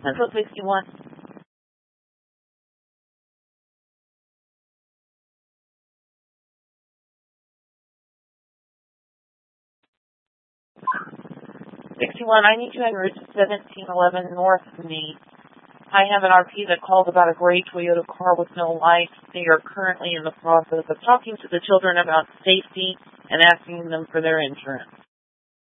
Central 61. I need you on Route 1711 north of me. I have an RP that called about a gray Toyota car with no lights. They are currently in the process of talking to the children about safety and asking them for their insurance.